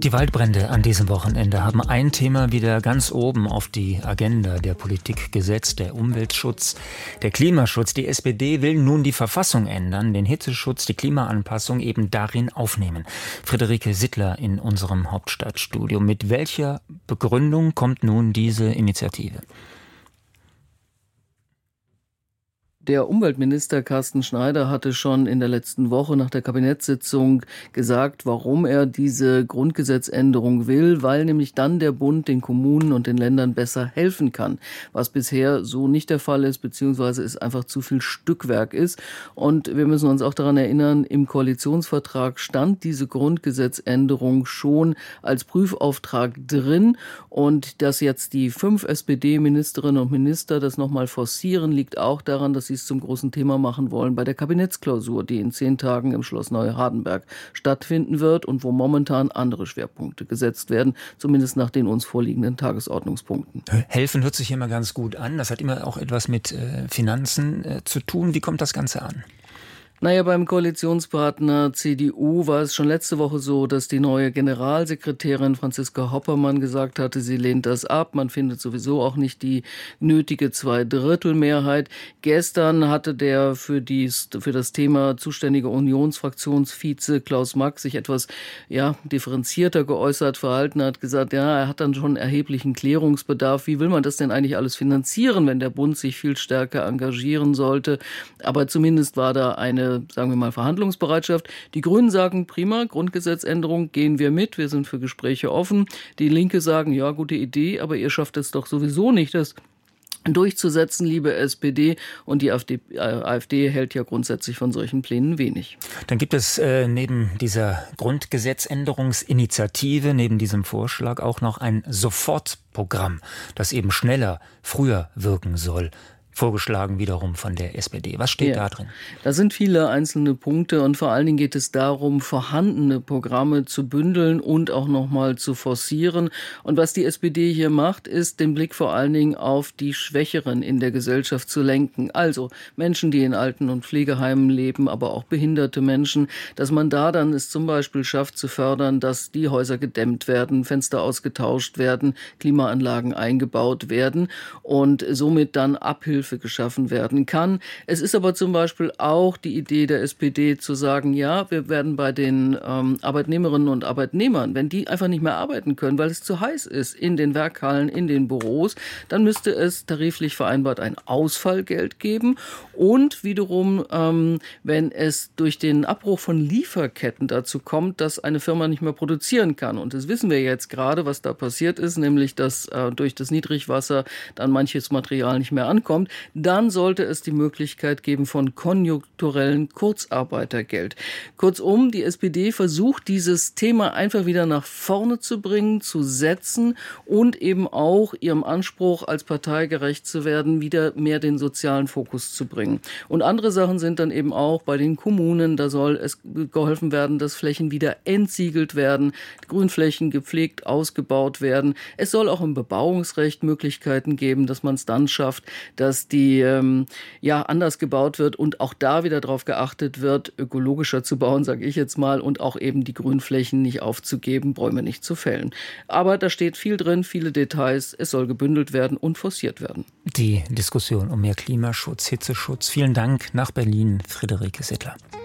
Die Waldbrände an diesem Wochenende haben ein Thema wieder ganz oben auf die Agenda der Politik gesetzt, der Umweltschutz, der Klimaschutz. Die SPD will nun die Verfassung ändern, den Hitzeschutz, die Klimaanpassung eben darin aufnehmen. Friederike Sittler in unserem Hauptstadtstudio. Mit welcher Begründung kommt nun diese Initiative? Der Umweltminister Carsten Schneider hatte schon in der letzten Woche nach der Kabinettssitzung gesagt, warum er diese Grundgesetzänderung will, weil nämlich dann der Bund den Kommunen und den Ländern besser helfen kann, was bisher so nicht der Fall ist, beziehungsweise es einfach zu viel Stückwerk ist. Und wir müssen uns auch daran erinnern, im Koalitionsvertrag stand diese Grundgesetzänderung schon als Prüfauftrag drin, und dass jetzt die 5 SPD-Ministerinnen und Minister das nochmal forcieren, liegt auch daran, dass sie es zum großen Thema machen wollen bei der Kabinettsklausur, die in 10 Tagen im Schloss Neuhardenberg stattfinden wird und wo momentan andere Schwerpunkte gesetzt werden, zumindest nach den uns vorliegenden Tagesordnungspunkten. Helfen hört sich immer ganz gut an. Das hat immer auch etwas mit Finanzen zu tun. Wie kommt das Ganze an? Naja, beim Koalitionspartner CDU war es schon letzte Woche so, dass die neue Generalsekretärin Franziska Hoppermann gesagt hatte, sie lehnt das ab. Man findet sowieso auch nicht die nötige 2/3-Mehrheit. Gestern hatte der für das Thema zuständige Unionsfraktionsvize Klaus Mack sich etwas differenzierter geäußert, verhalten, hat gesagt, er hat dann schon erheblichen Klärungsbedarf. Wie will man das denn eigentlich alles finanzieren, wenn der Bund sich viel stärker engagieren sollte? Aber zumindest war da eine, sagen wir mal, Verhandlungsbereitschaft. Die Grünen sagen, prima, Grundgesetzänderung, gehen wir mit, wir sind für Gespräche offen. Die Linke sagen, ja, gute Idee, aber ihr schafft es doch sowieso nicht, das durchzusetzen, liebe SPD. Und die AfD hält ja grundsätzlich von solchen Plänen wenig. Dann gibt es neben dieser Grundgesetzänderungsinitiative, neben diesem Vorschlag auch noch ein Sofortprogramm, das eben schneller, früher wirken soll. Vorgeschlagen wiederum von der SPD. Was steht da drin? Da sind viele einzelne Punkte und vor allen Dingen geht es darum, vorhandene Programme zu bündeln und auch nochmal zu forcieren. Und was die SPD hier macht, ist, den Blick vor allen Dingen auf die Schwächeren in der Gesellschaft zu lenken. Also Menschen, die in Alten- und Pflegeheimen leben, aber auch behinderte Menschen, dass man da dann es zum Beispiel schafft zu fördern, dass die Häuser gedämmt werden, Fenster ausgetauscht werden, Klimaanlagen eingebaut werden und somit dann Abhilfe geschaffen werden kann. Es ist aber zum Beispiel auch die Idee der SPD zu sagen, ja, wir werden bei den Arbeitnehmerinnen und Arbeitnehmern, wenn die einfach nicht mehr arbeiten können, weil es zu heiß ist in den Werkhallen, in den Büros, dann müsste es tariflich vereinbart ein Ausfallgeld geben und wiederum, wenn es durch den Abbruch von Lieferketten dazu kommt, dass eine Firma nicht mehr produzieren kann. Und das wissen wir jetzt gerade, was da passiert ist, nämlich, dass durch das Niedrigwasser dann manches Material nicht mehr ankommt. Dann sollte es die Möglichkeit geben von konjunkturellen Kurzarbeitergeld. Kurzum, die SPD versucht, dieses Thema einfach wieder nach vorne zu bringen, zu setzen und eben auch ihrem Anspruch, als Partei gerecht zu werden, wieder mehr den sozialen Fokus zu bringen. Und andere Sachen sind dann eben auch bei den Kommunen, da soll es geholfen werden, dass Flächen wieder entsiegelt werden, Grünflächen gepflegt, ausgebaut werden. Es soll auch im Bebauungsrecht Möglichkeiten geben, dass man es dann schafft, dass die anders gebaut wird und auch da wieder darauf geachtet wird, ökologischer zu bauen, sage ich jetzt mal, und auch eben die Grünflächen nicht aufzugeben, Bäume nicht zu fällen. Aber da steht viel drin, viele Details. Es soll gebündelt werden und forciert werden. Die Diskussion um mehr Klimaschutz, Hitzeschutz. Vielen Dank nach Berlin, Friederike Sittler.